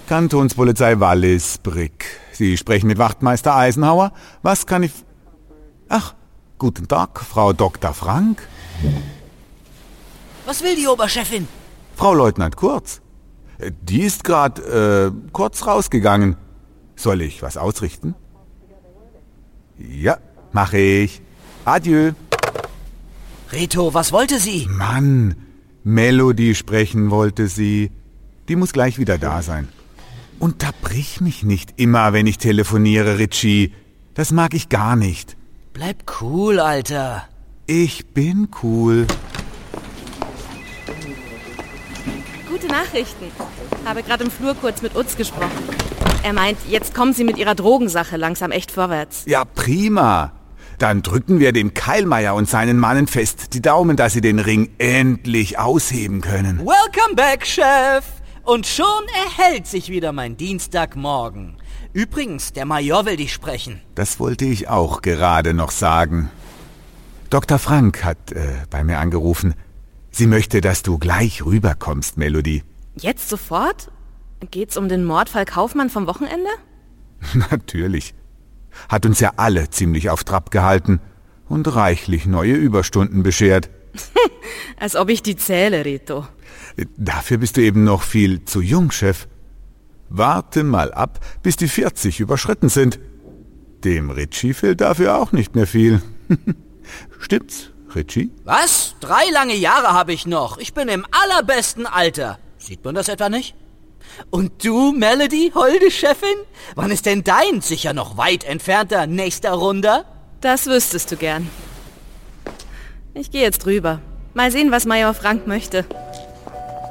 Kantonspolizei Wallis-Brick. Sie sprechen mit Wachtmeister Eisenhauer. Was kann ich... Ach, guten Tag, Frau Dr. Frank. Was will die Oberchefin? Frau Leutnant Kurz. Die ist gerade kurz rausgegangen. Soll ich was ausrichten? Ja, mache ich. Adieu. Reto, was wollte sie? Mann, Melody sprechen wollte sie. Die muss gleich wieder da sein. Unterbrich mich nicht immer, wenn ich telefoniere, Richie. Das mag ich gar nicht. Bleib cool, Alter. Ich bin cool. Gute Nachrichten. Habe gerade im Flur kurz mit Utz gesprochen. Er meint, jetzt kommen sie mit ihrer Drogensache langsam echt vorwärts. Ja, prima. Dann drücken wir dem Keilmeier und seinen Mannen fest die Daumen, dass sie den Ring endlich ausheben können. Welcome back, Chef. Und schon erhellt sich wieder mein Dienstagmorgen. Übrigens, der Major will dich sprechen. Das wollte ich auch gerade noch sagen. Dr. Frank hat bei mir angerufen. Sie möchte, dass du gleich rüberkommst, Melody. Jetzt sofort? Geht's um den Mordfall Kaufmann vom Wochenende? Natürlich. Hat uns ja alle ziemlich auf Trab gehalten und reichlich neue Überstunden beschert. Als ob ich die zähle, Reto. Dafür bist du eben noch viel zu jung, Chef. Warte mal ab, bis die 40 überschritten sind. Dem Richie fehlt dafür auch nicht mehr viel. Stimmt's, Richie? Was? 3 lange Jahre habe ich noch. Ich bin im allerbesten Alter. Sieht man das etwa nicht? Und du, Melody, holde Chefin? Wann ist denn dein sicher noch weit entfernter nächster Runder? Das wüsstest du gern. Ich gehe jetzt rüber. Mal sehen, was Major Frank möchte.